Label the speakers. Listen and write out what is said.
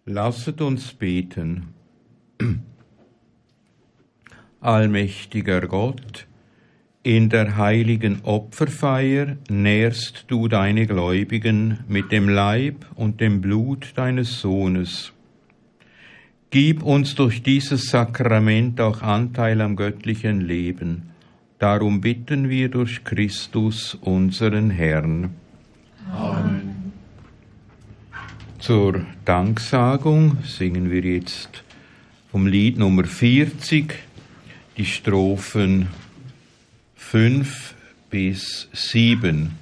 Speaker 1: Lasset uns beten. Allmächtiger Gott, in der heiligen Opferfeier nährst du deine Gläubigen mit dem Leib und dem Blut deines Sohnes. Gib uns durch dieses Sakrament auch Anteil am göttlichen Leben. Darum bitten wir durch Christus, unseren Herrn.
Speaker 2: Amen.
Speaker 1: Zur Danksagung singen wir jetzt vom Lied Nummer 40 die Strophen 5 bis 7.